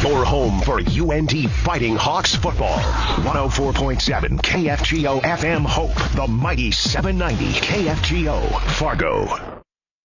Your home for UNT Fighting Hawks football. 104.7 KFGO FM Hope. The mighty 790 KFGO Fargo.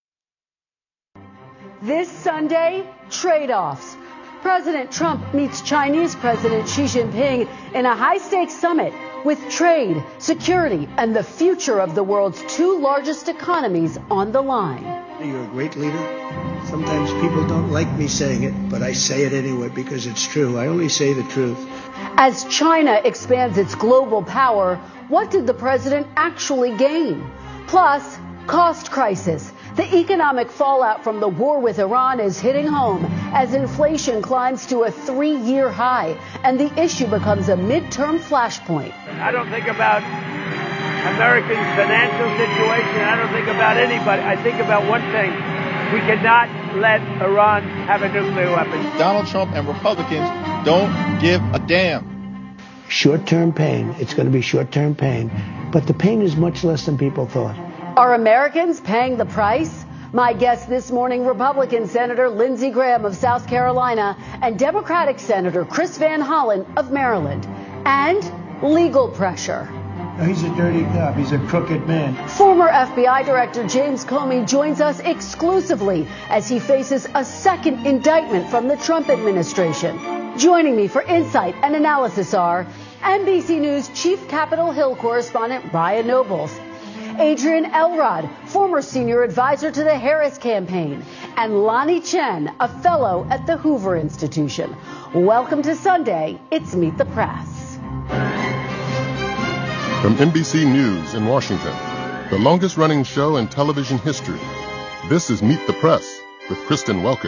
This Sunday, trade-offs. President Trump meets Chinese President Xi Jinping in a high-stakes summit with trade, security, and the future of the world's two largest economies on the line. You're a great leader. Sometimes people don't like me saying it, but I say it anyway because it's true. I only say the truth. As China expands its global power, what did the president actually gain? Plus, cost crisis. The economic fallout from the war with Iran is hitting home as inflation climbs to a 3-year high, and the issue becomes a midterm flashpoint. I don't think about American financial situation. I don't think about anybody. I think about one thing. We cannot let Iran have a nuclear weapon. Donald Trump and Republicans don't give a damn. Short-term pain. It's going to be short-term pain. But the pain is much less than people thought. Are Americans paying the price? My guest this morning, Republican Senator Lindsey Graham of South Carolina and Democratic Senator Chris Van Hollen of Maryland. And legal pressure. He's a dirty cop. He's a crooked man. Former FBI Director James Comey joins us exclusively as he faces a second indictment from the Trump administration. Joining me for insight and analysis are NBC News Chief Capitol Hill correspondent Ryan Nobles, Adrian Elrod, former senior advisor to the Harris campaign, and Lonnie Chen, a fellow at the Hoover Institution. Welcome to Sunday. It's Meet the Press. From NBC News in Washington, the longest-running show in television history, this is Meet the Press with Kristen Welker.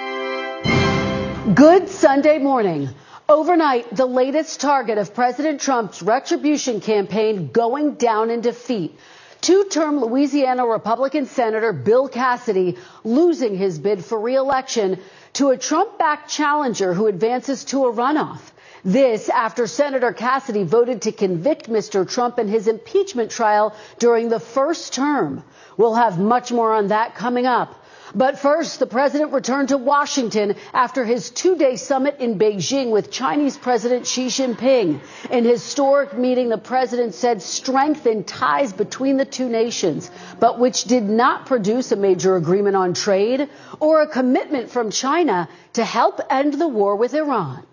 Good Sunday morning. Overnight, the latest target of President Trump's retribution campaign going down in defeat. Two-term Louisiana Republican Senator Bill Cassidy losing his bid for re-election to a Trump-backed challenger who advances to a runoff. This after Senator Cassidy voted to convict Mr. Trump in his impeachment trial during the first term. We'll have much more on that coming up. But first, the president returned to Washington after his 2-day summit in Beijing with Chinese President Xi Jinping. In his historic meeting, the president said strengthened ties between the two nations, but which did not produce a major agreement on trade or a commitment from China to help end the war with Iran.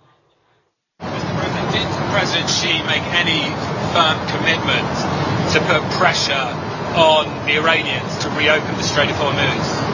Did President Xi make any firm commitment to put pressure on the Iranians to reopen the Strait of Hormuz?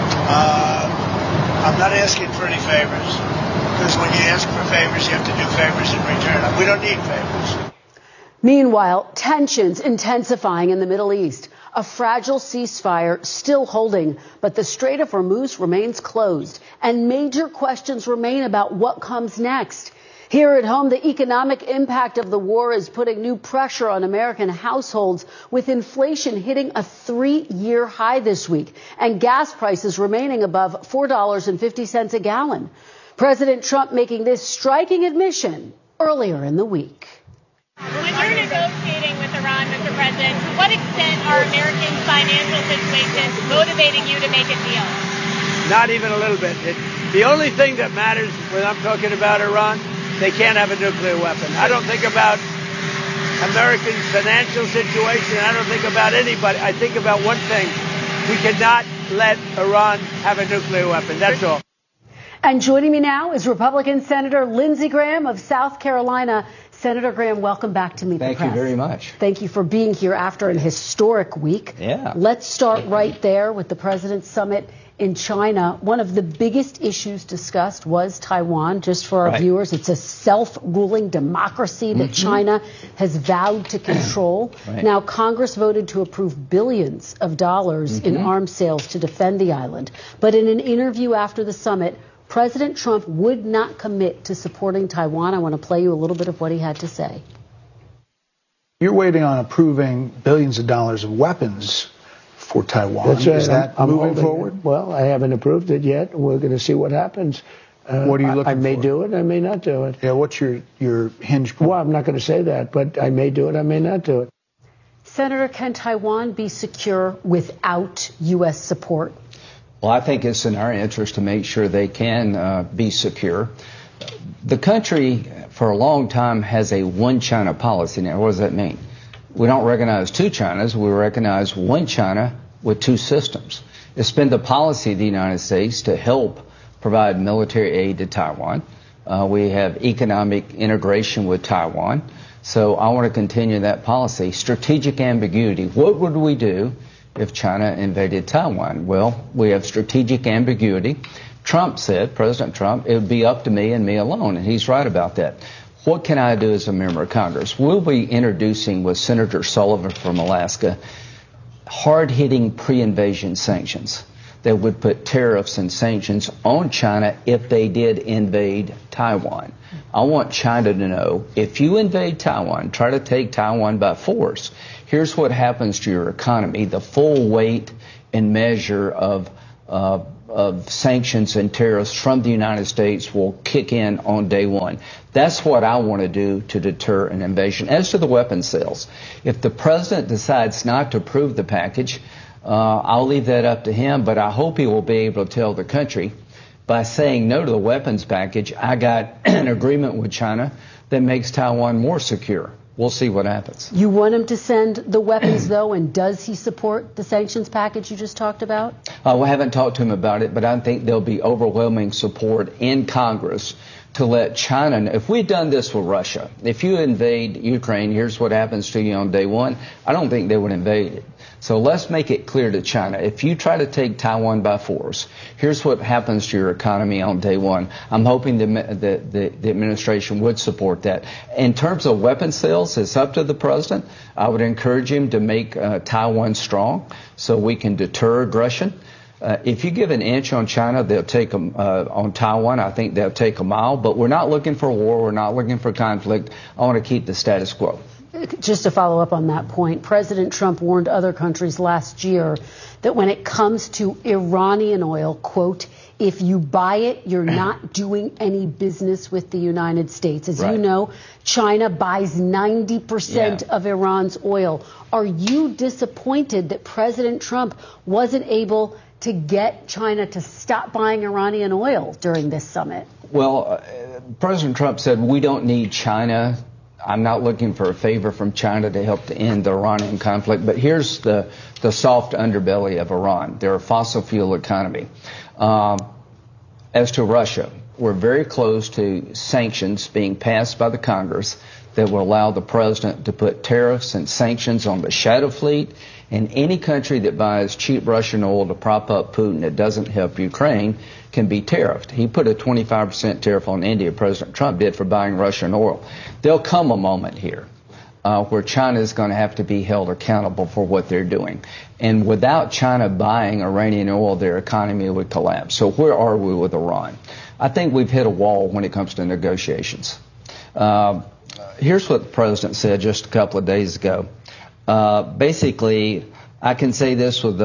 I'm not asking for any favors, because when you ask for favors, you have to do favors in return. We don't need favors. Meanwhile, tensions intensifying in the Middle East. A fragile ceasefire still holding, but the Strait of Hormuz remains closed, and major questions remain about what comes next. Here at home, the economic impact of the war is putting new pressure on American households, with inflation hitting a 3-year high this week and gas prices remaining above $4.50 a gallon. President Trump making this striking admission earlier in the week. When you're negotiating with Iran, Mr. President, to what extent are American financial situations motivating you to make a deal? Not even a little bit. The only thing that matters when I'm talking about Iran, they can't have a nuclear weapon. I don't think about American financial situation. I don't think about anybody. I think about one thing. We cannot let Iran have a nuclear weapon. That's all. And joining me now is Republican Senator Lindsey Graham of South Carolina. Senator Graham, welcome back to Meet the Press. Thank you very much. Thank you for being here after an historic week. Yeah. Let's start right there with the President's Summit in China. One of the biggest issues discussed was Taiwan. Just for our viewers, it's a self-ruling democracy that China has vowed to control. Now, Congress voted to approve billions of dollars in arms sales to defend the island. But in an interview after the summit, President Trump would not commit to supporting Taiwan. I want to play you a little bit of what he had to say. You're waiting on approving billions of dollars of weapons for Taiwan. That's right. Is that moving forward? Well, I haven't approved it yet. We're going to see what happens. What are you looking for? I may do it. I may not do it. Yeah, what's your hinge point? Well, I'm not going to say that, but I may do it. I may not do it. Senator, can Taiwan be secure without U.S. support? Well, I think it's in our interest to make sure they can be secure. the country for a long time has a one China policy. Now, what does that mean? We don't recognize two Chinas. We recognize one China with two systems. It's been the policy of the United States to help provide military aid to Taiwan. We have economic integration with Taiwan. So I want to continue that policy. Strategic ambiguity. What would we do if China invaded Taiwan? Well, we have strategic ambiguity. Trump said, President Trump, it would be up to me and me alone, and he's right about that. What can I do as a member of Congress? We'll be introducing with Senator Sullivan from Alaska hard-hitting pre-invasion sanctions that would put tariffs and sanctions on China if they did invade Taiwan. I want China to know, if you invade Taiwan, try to take Taiwan by force, here's what happens to your economy. The full weight and measure of sanctions and tariffs from the United States will kick in on day one. That's what I want to do to deter an invasion. As to the weapons sales, if the president decides not to approve the package, I'll leave that up to him, but I hope he will be able to tell the country, by saying no to the weapons package, I got an agreement with China that makes Taiwan more secure. We'll see what happens. You want him to send the weapons, though, and does he support the sanctions package you just talked about? We haven't talked to him about it, but I think there'll be overwhelming support in Congress to let China know. If we'd done this with Russia, if you invade Ukraine, here's what happens to you on day one, I don't think they would invade it. So let's make it clear to China, if you try to take Taiwan by force, here's what happens to your economy on day one. I'm hoping the administration would support that. In terms of weapons sales, it's up to the president. I would encourage him to make Taiwan strong so we can deter aggression. If you give an inch on China, they'll take on Taiwan. I think they'll take a mile. But we're not looking for war. We're not looking for conflict. I want to keep the status quo. Just to follow up on that point, President Trump warned other countries last year that when it comes to Iranian oil, quote, if you buy it, you're not doing any business with the United States. As you know, China buys 90% of Iran's oil. Are you disappointed that President Trump wasn't able to get China to stop buying Iranian oil during this summit? Well, President Trump said we don't need China. I'm not looking for a favor from China to help to end the Iranian conflict. But here's the soft underbelly of Iran. They're a fossil fuel economy. As to Russia, we're very close to sanctions being passed by the Congress that will allow the president to put tariffs and sanctions on the shadow fleet, and any country that buys cheap Russian oil to prop up Putin that doesn't help Ukraine can be tariffed. He put a 25% tariff on India, President Trump did, for buying Russian oil. There'll come a moment here where China is going to have to be held accountable for what they're doing. And without China buying Iranian oil, their economy would collapse. So where are we with Iran? I think we've hit a wall when it comes to negotiations. Here's what the president said just a couple of days ago. Basically, I can say this with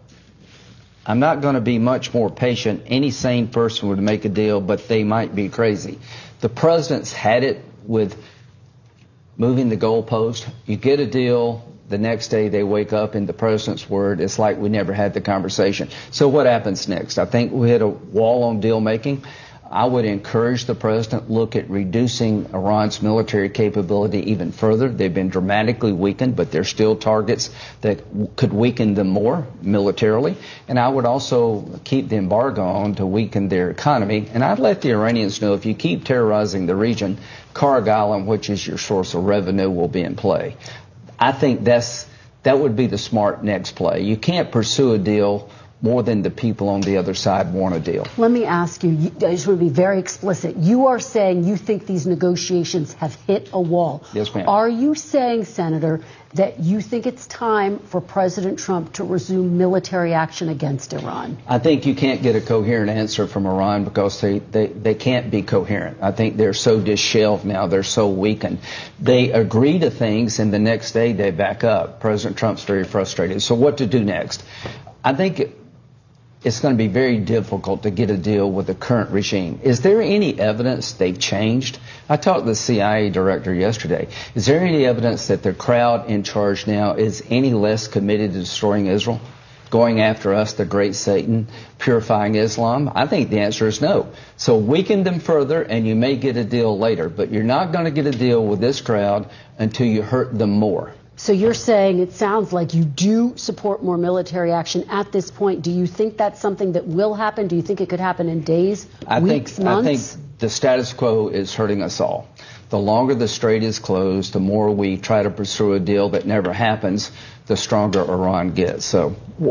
I'm not going to be much more patient. Any sane person would make a deal, but they might be crazy. The president's had it with moving the goalpost. You get a deal, the next day they wake up in the president's word. It's like we never had the conversation. So what happens next? I think we hit a wall on deal making. I would encourage the president to look at reducing Iran's military capability even further. They've been dramatically weakened, but there's still targets that could weaken them more militarily. And I would also keep the embargo on to weaken their economy. And I'd let the Iranians know, if you keep terrorizing the region, Karg Island, which is your source of revenue, will be in play. I think that would be the smart next play. You can't pursue a deal more than the people on the other side want a deal. Let me ask you, I just want to be very explicit. You are saying you think these negotiations have hit a wall. Yes, ma'am. Are you saying, Senator, that you think it's time for President Trump to resume military action against Iran? I think you can't get a coherent answer from Iran because they can't be coherent. I think they're so disheveled now. They're so weakened. They agree to things, and the next day they back up. President Trump's very frustrated. So what to do next? I think it's going to be very difficult to get a deal with the current regime. Is there any evidence they've changed? I talked to the CIA director yesterday. Is there any evidence that the crowd in charge now is any less committed to destroying Israel? going after us, the great Satan, purifying Islam? I think the answer is no. So weaken them further, and you may get a deal later. But you're not going to get a deal with this crowd until you hurt them more. So you're saying it sounds like you do support more military action at this point. Do you think that's something that will happen? Do you think it could happen in days, weeks, months? I think the status quo is hurting us all. The longer the strait is closed, the more we try to pursue a deal that never happens, the stronger Iran gets. So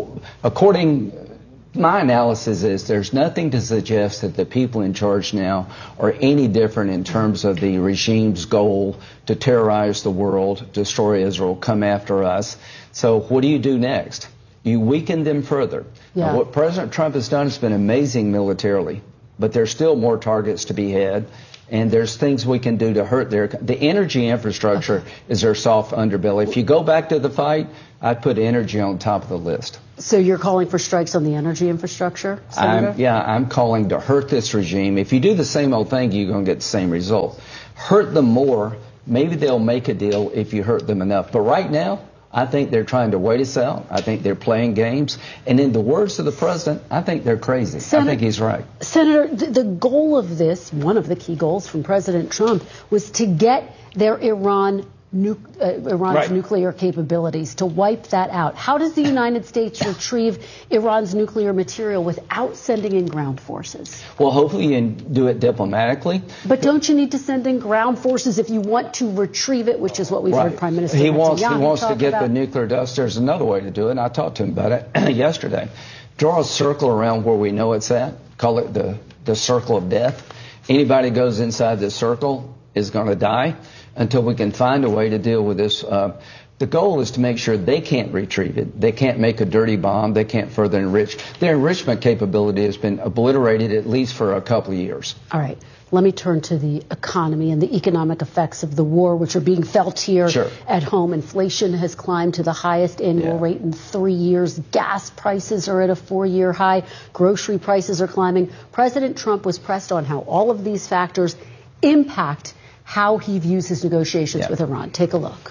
my analysis is there's nothing to suggest that the people in charge now are any different in terms of the regime's goal to terrorize the world, destroy Israel, come after us. So what do you do next? You weaken them further. Yeah. What President Trump has done has been amazing militarily, but there's still more targets to be had. And there's things we can do to hurt the energy infrastructure is their soft underbelly. If you go back to the fight, I'd put energy on top of the list. So you're calling for strikes on the energy infrastructure, Senator? I'm calling to hurt this regime. If you do the same old thing, you're going to get the same result. Hurt them more. Maybe they'll make a deal if you hurt them enough. But right now, I think they're trying to wait us out. I think they're playing games. And in the words of the president, I think they're crazy. I think he's right. Senator, the goal of this, one of the key goals from President Trump, was to get their Iran's nuclear capabilities, to wipe that out. How does the United States retrieve Iran's nuclear material without sending in ground forces? Well, hopefully you can do it diplomatically. But don't you need to send in ground forces if you want to retrieve it, which is what we've heard Prime Minister He wants to get about. The nuclear dust. There's another way to do it, and I talked to him about it yesterday. Draw a circle around where we know it's at. Call it the circle of death. Anybody goes inside this circle is going to die until we can find a way to deal with this. The goal is to make sure they can't retrieve it. They can't make a dirty bomb. They can't further enrich. Their enrichment capability has been obliterated at least for a couple of years. All right. Let me turn to the economy and the economic effects of the war, which are being felt here at home. Inflation has climbed to the highest annual rate in 3 years. Gas prices are at a 4-year high. Grocery prices are climbing. President Trump was pressed on how all of these factors impact how he views his negotiations with Iran. Take a look.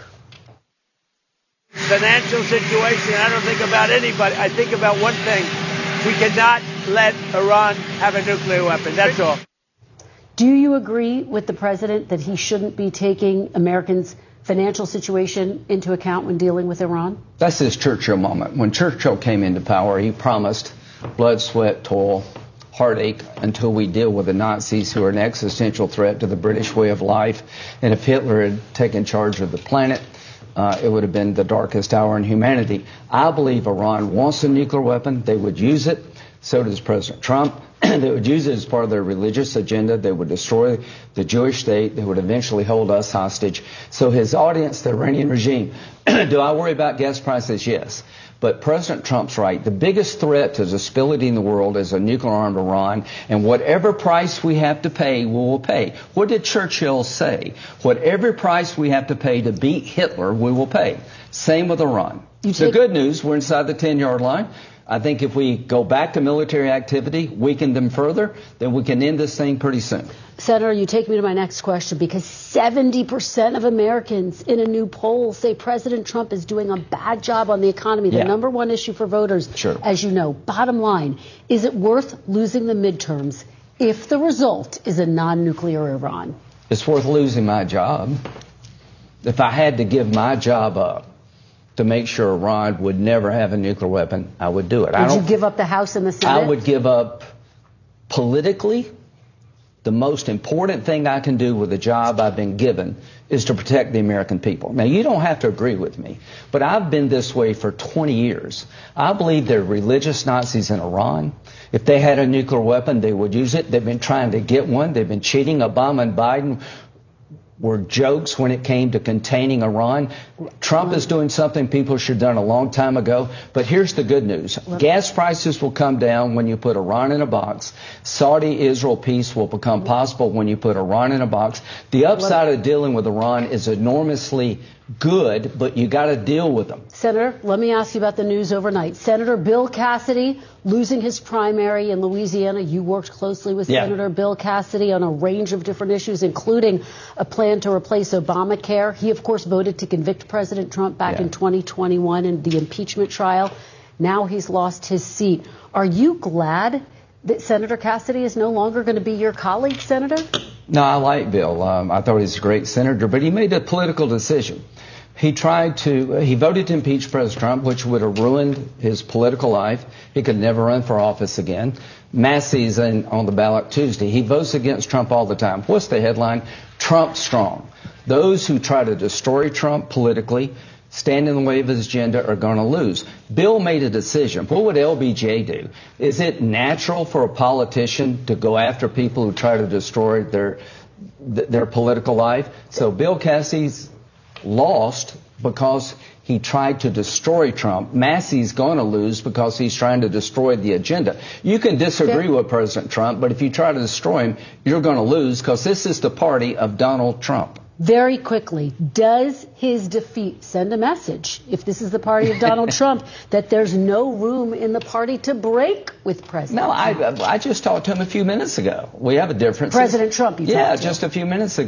Financial situation, I don't think about anybody. I think about one thing. We cannot let Iran have a nuclear weapon. That's all. Do you agree with the president that he shouldn't be taking Americans' financial situation into account when dealing with Iran? That's his Churchill moment. When Churchill came into power, he promised blood, sweat, toil, heartache until we deal with the Nazis, who are an existential threat to the British way of life. And if Hitler had taken charge of the planet, it would have been the darkest hour in humanity. I believe Iran wants a nuclear weapon. They would use it. So does President Trump. They would use it as part of their religious agenda. They would destroy the Jewish state. They would eventually hold us hostage. So his audience, the Iranian regime, do I worry about gas prices? Yes. But President Trump's right. The biggest threat to the stability in the world is a nuclear-armed Iran, and whatever price we have to pay, we will pay. What did Churchill say? Whatever price we have to pay to beat Hitler, we will pay. Same with Iran. The good news, we're inside the 10-yard line. I think if we go back to military activity, weaken them further, then we can end this thing pretty soon. Senator, you take me to my next question, because 70% of Americans in a new poll say President Trump is doing a bad job on the economy, the number one issue for voters, as you know. Bottom line, is it worth losing the midterms if the result is a non-nuclear Iran? It's worth losing my job. If I had to give my job up to make sure Iran would never have a nuclear weapon, I would do it. Would you give up the House and the Senate? I would give up politically. The most important thing I can do with the job I've been given is to protect the American people. Now, you don't have to agree with me, but I've been this way for 20 years. I believe they're religious Nazis in Iran. If they had a nuclear weapon, they would use it. They've been trying to get one. They've been cheating. Obama and Biden were jokes when it came to containing Iran. Trump is doing something people should have done a long time ago. But here's the good news. Gas prices will come down when you put Iran in a box. Saudi-Israel peace will become possible when you put Iran in a box. The upside of dealing with Iran is enormously good, but you got to deal with them. Senator, let me ask you about the news overnight. Senator Bill Cassidy losing his primary in Louisiana. You worked closely with Senator Bill Cassidy on a range of different issues, including a plan to replace Obamacare. He, of course, voted to convict President Trump back in 2021 in the impeachment trial. Now he's lost his seat. Are you glad that Senator Cassidy is no longer going to be your colleague, Senator? No, I like Bill. I thought he was a great senator, but he made a political decision. He voted to impeach President Trump, which would have ruined his political life. He could never run for office again. Massey's on the ballot Tuesday. He votes against Trump all the time. What's the headline? Trump strong. Those who try to destroy Trump politically, stand in the way of his agenda, are going to lose. Bill made a decision. What would LBJ do? Is it natural for a politician to go after people who try to destroy their political life? So Bill Cassidy's lost because he tried to destroy Trump. Massey's going to lose because he's trying to destroy the agenda. You can disagree with President Trump, but if you try to destroy him, you're going to lose because this is the party of Donald Trump. Very quickly, does his defeat send a message, if this is the party of Donald Trump, that there's no room in the party to break with President Trump? No, I just talked to him a few minutes ago. We have a difference. President Trump, you talked to. Yeah, just a few minutes ago.